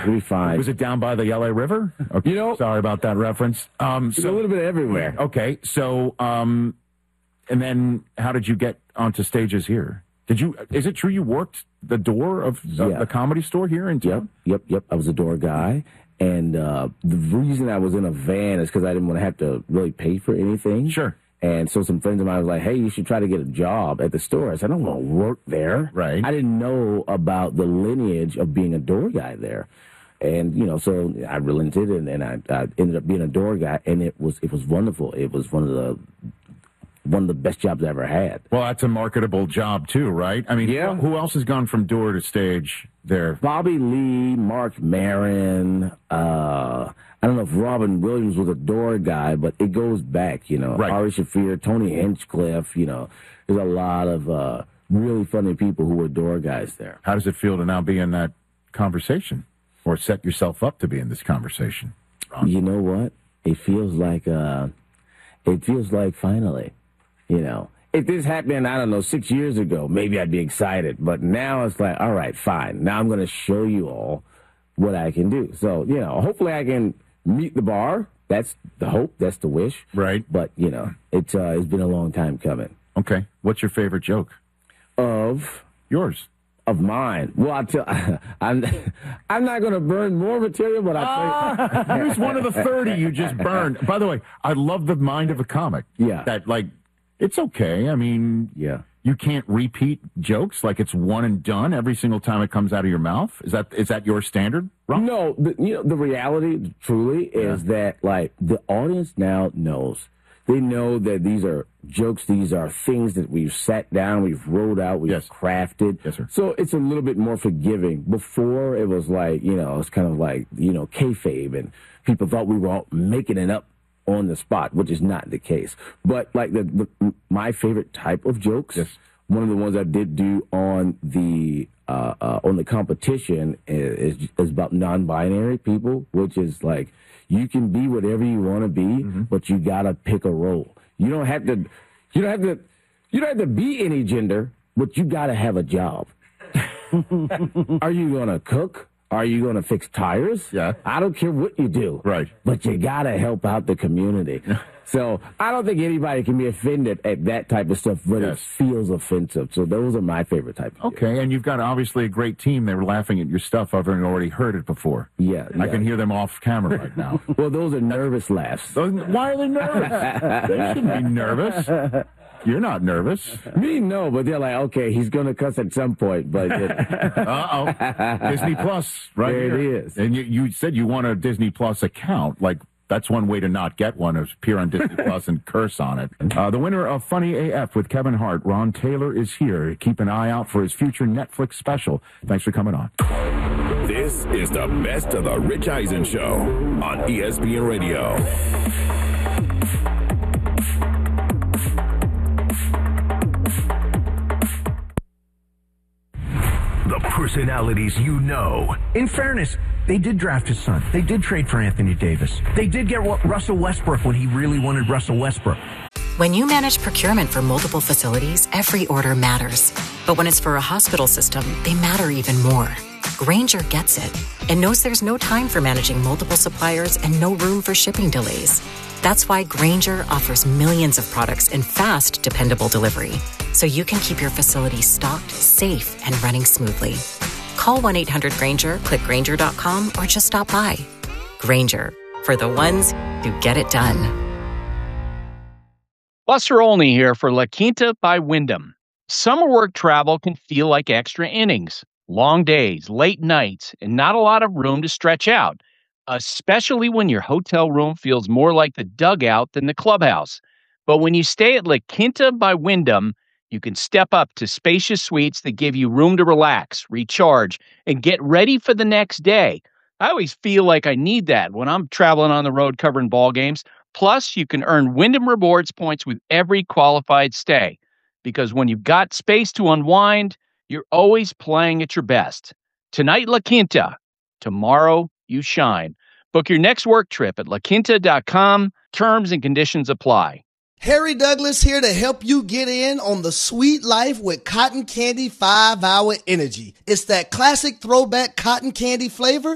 It'll be fine. Was it down by the LA River? Okay. Sorry about that reference. It's a little bit everywhere. Okay, so and then how did you get onto stages here? Is it true you worked the door of the Comedy Store here in town? Yep. I was a door guy. And the reason I was in a van is because I didn't want to have to really pay for anything. Sure. And so some friends of mine was like, hey, you should try to get a job at the store. I said, I don't want to work there. Right. I didn't know about the lineage of being a door guy there. And, so I relented and I ended up being a door guy. And it was wonderful. It was one of the best jobs I ever had. Well, that's a marketable job too, right? I mean, who else has gone from door to stage there? Bobby Lee, Mark Maron, I don't know if Robin Williams was a door guy, but it goes back, Right. Ari Shaffir, Tony Hinchcliffe, there's a lot of really funny people who were door guys there. How does it feel to now be in that conversation or set yourself up to be in this conversation, Ron? You know what? It feels like finally. If this happened, I don't know, 6 years ago, maybe I'd be excited. But now it's like, all right, fine. Now I'm going to show you all what I can do. So, hopefully I can meet the bar. That's the hope. That's the wish. Right. But, it's been a long time coming. Okay. What's your favorite joke? Of? Yours. Of mine. Well, I'm not going to burn more material, but I'll tell you. Here's one of the 30 you just burned. By the way, I love the mind of a comic. Yeah. That, it's okay. I mean, you can't repeat jokes like it's one and done every single time it comes out of your mouth. Is that your standard, Ron? No, the reality truly is that the audience now knows. They know that these are jokes. These are things that we've sat down, we've wrote out, we've crafted. Yes, sir. So it's a little bit more forgiving. Before it was it's kind of kayfabe, and people thought we were all making it up on the spot, which is not the case. But my favorite type of jokes, one of the ones I did do on the competition is about non-binary people, which is you can be whatever you want to be, but you gotta pick a role. You don't have to be any gender, but you gotta have a job. Are you gonna cook? Are you going to fix tires? Yeah. I don't care what you do. Right. But you got to help out the community. So I don't think anybody can be offended at that type of stuff, but it feels offensive. So those are my favorite type of Okay, and you've got obviously a great team. They were laughing at your stuff. I've already heard it before. Yeah. I can hear them off camera right now. Well, those are nervous laughs. Why are they nervous? They shouldn't be nervous. You're not nervous. Me, no, but they're like, okay, he's going to cuss at some point. But uh-oh. Disney Plus, right there here. It is. And you said you want a Disney Plus account. That's one way to not get one, is appear on Disney Plus and curse on it. The winner of Funny AF with Kevin Hart, Ron Taylor, is here. Keep an eye out for his future Netflix special. Thanks for coming on. This is the best of the Rich Eisen Show on ESPN Radio. The personalities you know. In fairness, they did draft his son. They did trade for Anthony Davis. They did get Russell Westbrook when he really wanted Russell Westbrook. When you manage procurement for multiple facilities, every order matters. But when it's for a hospital system, they matter even more. Grainger gets it and knows there's no time for managing multiple suppliers and no room for shipping delays. That's why Grainger offers millions of products in fast, dependable delivery, so you can keep your facility stocked, safe, and running smoothly. Call 1-800-GRAINGER, click Grainger.com, or just stop by. Grainger, for the ones who get it done. Buster Olney here for La Quinta by Wyndham. Summer work travel can feel like extra innings. Long days, late nights, and not a lot of room to stretch out, especially when your hotel room feels more like the dugout than the clubhouse. But when you stay at La Quinta by Wyndham, you can step up to spacious suites that give you room to relax, recharge, and get ready for the next day. I always feel like I need that when I'm traveling on the road covering ball games. Plus, you can earn Wyndham Rewards points with every qualified stay. Because when you've got space to unwind, you're always playing at your best. Tonight, La Quinta. Tomorrow, you shine. Book your next work trip at laquinta.com. Terms and conditions apply. Harry Douglas here to help you get in on the sweet life with Cotton Candy 5-Hour Energy. It's that classic throwback cotton candy flavor